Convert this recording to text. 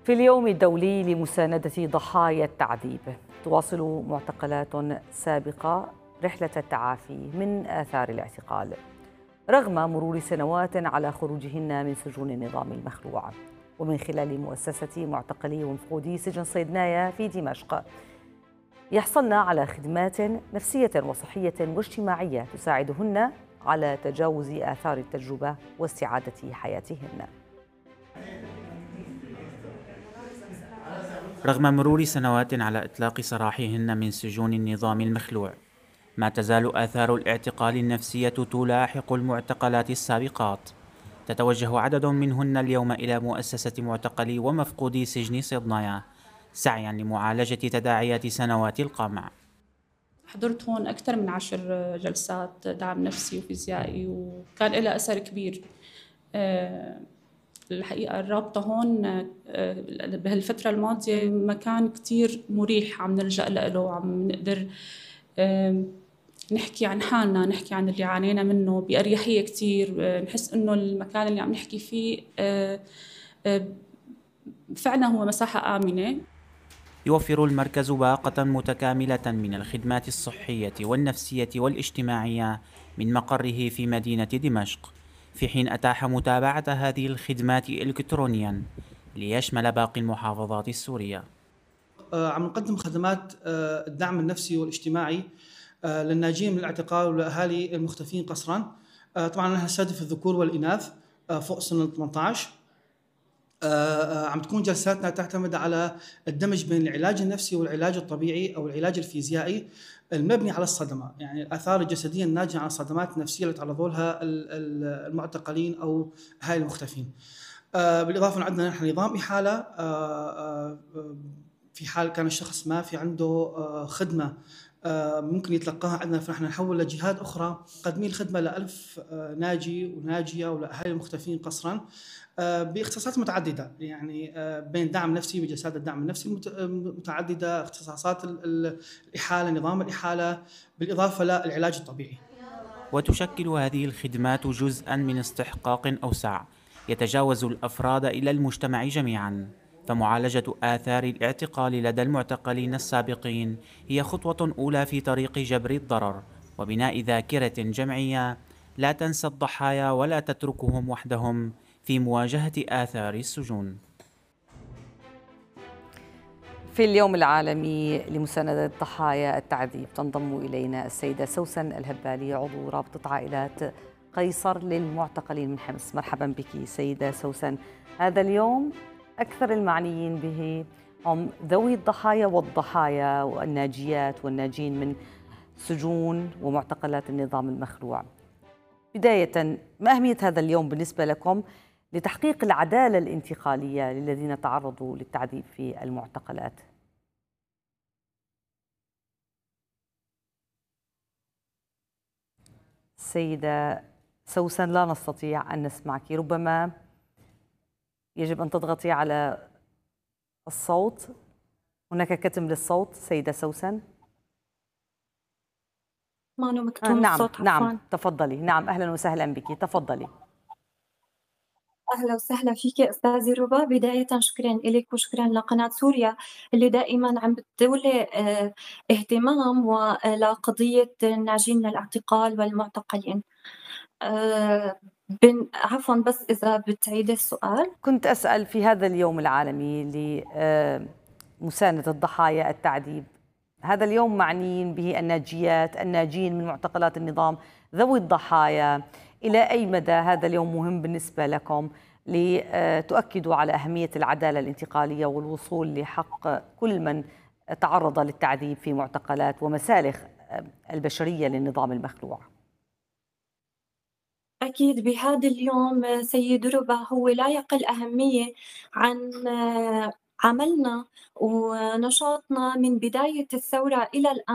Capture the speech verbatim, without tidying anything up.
في اليوم الدولي لمساندة ضحايا التعذيب، تواصل معتقلات سابقة رحلة التعافي من آثار الاعتقال رغم مرور سنوات على خروجهن من سجون النظام المخلوع. ومن خلال مؤسسة معتقلي ومفقودي سجن صيدنايا في دمشق يحصلن على خدمات نفسية وصحية واجتماعية تساعدهن على تجاوز آثار التجربة واستعادة حياتهن. رغم مرور سنوات على إطلاق سراحهن من سجون النظام المخلوع، ما تزال آثار الاعتقال النفسية تلاحق المعتقلات السابقات. تتوجه عدد منهن اليوم إلى مؤسسة معتقلي ومفقودي سجن صيدنايا سعيا لمعالجة تداعيات سنوات القمع. حضرت هون أكثر من عشر جلسات دعم نفسي وفيزيائي، وكان لها أثر كبير. الحقيقة الرابطة هون بهالفترة الماضية مكان كتير مريح، عم نلجأ له وعم نقدر نحكي عن حالنا، نحكي عن اللي عانينا منه بأريحية كتير. نحس إنه المكان اللي عم نحكي فيه فعلا هو مساحة آمنة. يوفر المركز باقة متكاملة من الخدمات الصحية والنفسية والاجتماعية من مقره في مدينة دمشق، في حين أتاح متابعة هذه الخدمات إلكترونياً ليشمل باقي المحافظات السورية. عم نقدم خدمات الدعم النفسي والاجتماعي للناجين من الاعتقال والأهالي المختفين قسراً. طبعاً نحن نستهدف الذكور والإناث فوق سن ثمانية عشر. عم تكون جلساتنا تعتمد على الدمج بين العلاج النفسي والعلاج الطبيعي أو العلاج الفيزيائي المبني على الصدمة، يعني الآثار الجسدية الناتجة عن الصدمات النفسية اللي تعرضوا لها المعتقلين أو أهالي المختفين. بالإضافة عندنا نحن نظام إحالة في حال كان الشخص ما في عنده خدمة ممكن يتلقاها عندنا، فنحن نحول لجهات أخرى قدمين الخدمة لألف ناجي وناجية ولأهالي المختفين قسراً باختصاصات متعددة، يعني بين دعم نفسي بجلسات الدعم النفسي متعددة، اختصاصات الإحالة، نظام الإحالة، بالإضافة للعلاج الطبيعي. وتشكل هذه الخدمات جزءاً من استحقاق أوسع يتجاوز الأفراد إلى المجتمع جميعاً، فمعالجة آثار الاعتقال لدى المعتقلين السابقين هي خطوة أولى في طريق جبر الضرر وبناء ذاكرة جمعية لا تنسى الضحايا ولا تتركهم وحدهم في مواجهة آثار السجون. في اليوم العالمي لمساندة ضحايا التعذيب تنضم إلينا السيدة سوسن الهبالي، عضو رابطة عائلات قيصر للمعتقلين من حمص. مرحبا بك سيدة سوسن. هذا اليوم أكثر المعنيين به هم ذوي الضحايا والضحايا والناجيات والناجين من سجون ومعتقلات النظام المخلوع. بداية، ما أهمية هذا اليوم بالنسبة لكم لتحقيق العدالة الانتقالية للذين تعرضوا للتعذيب في المعتقلات؟ سيدة سوسن، لا نستطيع أن نسمعك، ربما يجب أن تضغطي على الصوت. هناك كتم للصوت سيدة سوسن؟ ما أنا مكتوم آه نعم الصوت. نعم تفضلي. نعم أهلا وسهلا بك، تفضلي. أهلا وسهلا فيك أستاذي ربا. بداية شكرا لك وشكرا لقناة سوريا اللي دائما عم بتولي اهتمام ولقضية الناجين من الاعتقال والمعتقلين. عفوا، بس إذا بتعيد السؤال. كنت أسأل في هذا اليوم العالمي لمساندة الضحايا التعذيب، هذا اليوم معنيين به الناجيات الناجين من معتقلات النظام، ذوي الضحايا، إلى أي مدى هذا اليوم مهم بالنسبة لكم لتؤكدوا على أهمية العدالة الانتقالية والوصول لحق كل من تعرض للتعذيب في معتقلات ومسالخ البشرية للنظام المخلوع؟ أكيد بهذا اليوم سيد ربا هو لا يقل أهمية عن عملنا ونشاطنا من بداية الثورة إلى الآن.